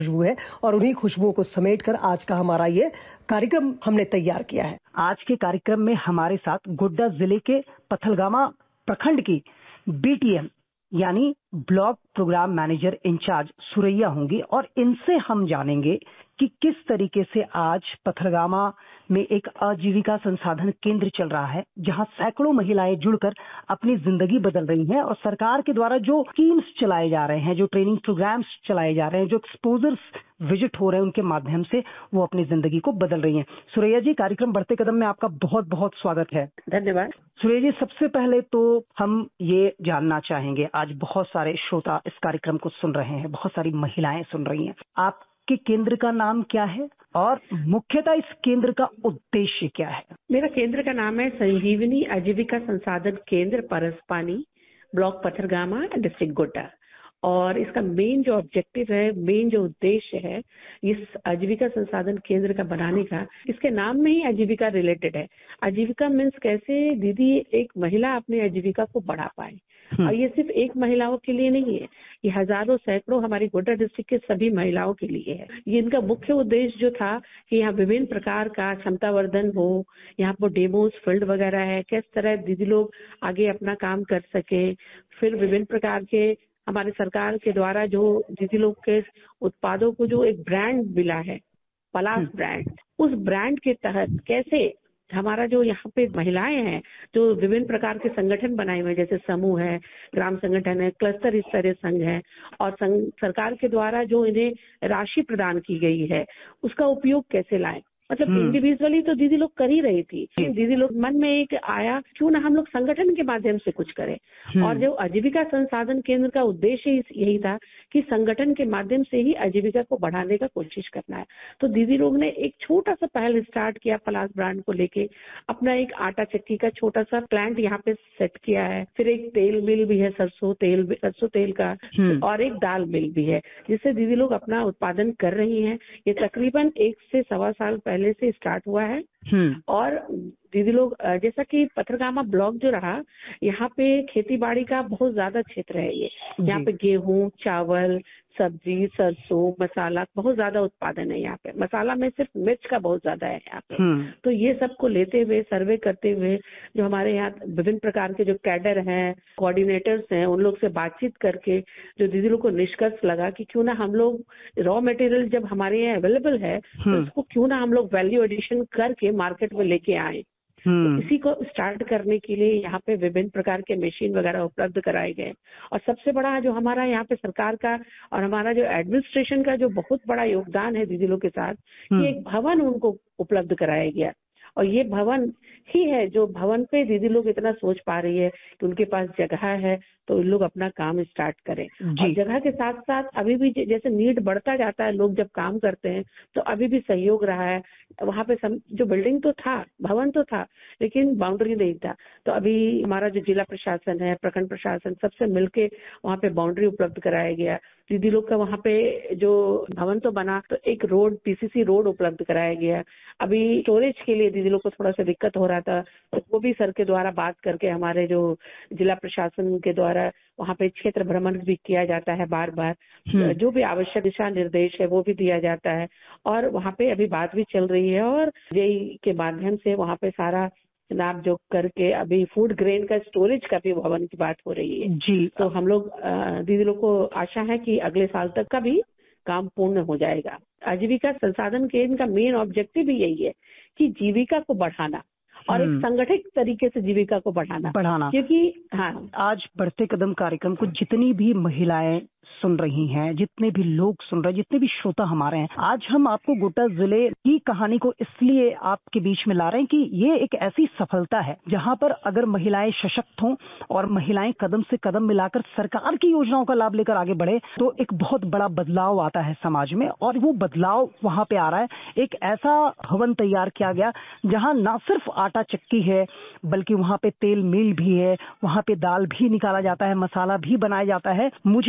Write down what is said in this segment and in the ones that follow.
खुशबू है और उन्हीं खुशबुओं को समेटकर आज का हमारा ये कार्यक्रम हमने तैयार किया है। आज के कार्यक्रम में हमारे साथ गोड्डा जिले के पथलगामा प्रखंड की BTM यानी block programme manager in charge Suraiya होंगी और इनसे हम जानेंगे कि किस तरीके से आज पथलगामा में एक आजीविका संसाधन केंद्र चल रहा है, जहां सैकड़ों महिलाएं जुड़कर अपनी जिंदगी बदल रही हैं और सरकार के द्वारा जो स्कीम्स चलाए जा रहे हैं, जो ट्रेनिंग प्रोग्राम्स चलाए जा रहे हैं, जो एक्सपोजर्स विजिट हो रहे हैं, उनके माध्यम से वो अपनी जिंदगी को बदल रही हैं। सुरैया जी, कार्यक्रम बढ़ते कदम में आपका बहुत बहुत स्वागत है। धन्यवाद। सुरैया जी, सबसे पहले तो हम ये जानना चाहेंगे, आज बहुत सारे श्रोता इस कार्यक्रम को सुन रहे हैं, बहुत सारी महिलाएं सुन रही हैं, आपके केंद्र का नाम क्या है और मुख्यतः इस केंद्र का उद्देश्य क्या है? मेरा केंद्र का नाम है संजीवनी आजीविका संसाधन केंद्र परसपानी, ब्लॉक पथलगामा, डिस्ट्रिक्ट गोड्डा। और इसका मेन जो ऑब्जेक्टिव है, मेन जो उद्देश्य है इस आजीविका संसाधन केंद्र का बनाने का, इसके नाम में ही आजीविका रिलेटेड है। आजीविका मीन्स कैसे दीदी एक महिला अपनी आजीविका को बढ़ा पाए। और ये सिर्फ एक महिलाओं के लिए नहीं है, ये हजारों सैकड़ों हमारी गोड्डा डिस्ट्रिक्ट के सभी महिलाओं के लिए है। ये इनका मुख्य उद्देश्य जो था कि यहाँ विभिन्न प्रकार का क्षमतावर्धन हो, यहाँ पर डेमोस फील्ड वगैरह है, किस तरह दीदी लोग आगे अपना काम कर सके। फिर विभिन्न प्रकार के हमारे सरकार के द्वारा जो दीदी लोग के उत्पादों को जो एक ब्रांड मिला है, पलाश ब्रांड, उस ब्रांड के तहत कैसे हमारा जो यहाँ पे महिलाएं हैं जो विभिन्न प्रकार के संगठन बनाए हुए हैं, जैसे समूह है, ग्राम संगठन है, क्लस्टर स्तरीय संघ है, और सरकार के द्वारा जो इन्हें राशि प्रदान की गई है उसका उपयोग कैसे लाएं। मतलब इंडिविजुअली तो दीदी लोग कर ही रही थी, दीदी लोग मन में एक आया क्यों ना हम लोग संगठन के माध्यम से कुछ करें। और जो आजीविका संसाधन केंद्र का उद्देश्य यही था कि संगठन के माध्यम से ही आजीविका को बढ़ाने का कोशिश करना है। तो दीदी लोग ने एक छोटा सा पहल स्टार्ट किया, पलाश ब्रांड को लेके अपना एक आटा चक्की का छोटा सा प्लांट यहाँ पे सेट किया है। फिर एक तेल मिल भी है, सरसों तेल का, और एक दाल मिल भी है, जिससे दीदी लोग अपना उत्पादन कर रही है। ये तकरीबन 1 से सवा साल पहले से स्टार्ट हुआ है। और दीदी लोग जैसा कि पथलगामा ब्लॉक जो रहा, यहाँ पे खेती बाड़ी का बहुत ज्यादा क्षेत्र है। ये यहाँ पे गेहूं, चावल, सब्जी, सरसों, मसाला बहुत ज्यादा उत्पादन है। यहाँ पे मसाला में सिर्फ मिर्च का बहुत ज्यादा है यहाँ पे। तो ये सबको लेते हुए, सर्वे करते हुए, जो हमारे यहाँ विभिन्न प्रकार के जो कैडर हैं, कोऑर्डिनेटर्स हैं, उन लोग से बातचीत करके जो दीदी लोग को निष्कर्ष लगा कि क्यों ना हम लोग रॉ मटेरियल जब हमारे यहाँ अवेलेबल है तो उसको क्यों ना हम लोग वैल्यू एडिशन करके मार्केट में लेके आए। तो इसी को स्टार्ट करने के लिए यहाँ पे विभिन्न प्रकार के मशीन वगैरह उपलब्ध कराए गए। और सबसे बड़ा जो हमारा यहाँ पे सरकार का और हमारा जो एडमिनिस्ट्रेशन का जो बहुत बड़ा योगदान है दीदी लोग के साथ, कि एक भवन उनको उपलब्ध कराया गया। और ये भवन ही है जो भवन पे दीदी लोग इतना सोच पा रही है कि उनके पास जगह है तो इन लोग अपना काम स्टार्ट करें। और जगह के साथ साथ अभी भी जैसे नीड बढ़ता जाता है, लोग जब काम करते हैं तो अभी भी सहयोग रहा है। वहाँ पे जो बिल्डिंग तो था, भवन तो था, लेकिन बाउंड्री नहीं था। तो अभी हमारा जो जिला प्रशासन है, प्रखंड प्रशासन, सबसे मिलके वहाँ पे बाउंड्री उपलब्ध कराया गया। दीदी लोग का वहाँ पे जो भवन तो बना, तो एक रोड, PCC रोड उपलब्ध कराया गया। अभी स्टोरेज के लिए दीदी लोग को थोड़ा सा दिक्कत हो रहा था, तो वो भी सर के द्वारा बात करके हमारे जो जिला प्रशासन के द्वारा वहाँ पे क्षेत्र भ्रमण भी किया जाता है, बार बार जो भी आवश्यक दिशा निर्देश है वो भी दिया जाता है। और वहाँ पे अभी बात भी चल रही है और जेई के माध्यम से वहाँ पे सारा नाप जोक करके अभी फूड ग्रेन का स्टोरेज का भी भवन की बात हो रही है जी। तो हम लोग दीदी लोग को आशा है कि अगले साल तक का भी काम पूर्ण हो जाएगा। आजीविका संसाधन केंद्र का मेन ऑब्जेक्टिव भी यही है कि जीविका को बढ़ाना और एक संगठित तरीके से जीविका को बढ़ाना। क्योंकि आज बढ़ते कदम कार्यक्रम को जितनी भी महिलाएं सुन रही हैं, जितने भी लोग सुन रहे हैं, जितने भी श्रोता हमारे हैं, आज हम आपको गोड्डा जिले की कहानी को इसलिए आपके बीच में ला रहे हैं कि ये एक ऐसी सफलता है जहां पर अगर महिलाएं सशक्त हों और महिलाएं कदम से कदम मिलाकर सरकार की योजनाओं का लाभ लेकर आगे बढ़े तो एक बहुत बड़ा बदलाव आता है समाज में। और वो बदलाव वहां पे आ रहा है। एक ऐसा भवन तैयार किया गया जहां ना सिर्फ आटा चक्की है बल्कि वहां पे तेल मिल भी है, वहां पे दाल भी निकाला जाता है, मसाला भी बनाया जाता है। मुझे जहां तक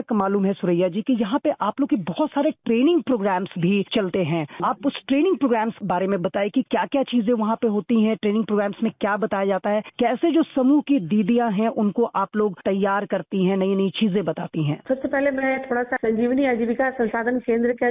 तक मालूम है सुरैया जी कि यहाँ पे आप लोग के बहुत सारे ट्रेनिंग प्रोग्राम्स भी चलते हैं। आप उस ट्रेनिंग प्रोग्राम्स बारे में बताइए कि क्या क्या चीजें वहाँ पे होती हैं, ट्रेनिंग प्रोग्राम्स में क्या बताया जाता है, कैसे जो समूह की दीदियां हैं उनको आप लोग तैयार करती हैं, नई नई चीजें बताती हैं। सबसे पहले मैं थोड़ा सा संजीवनी आजीविका संसाधन केंद्र का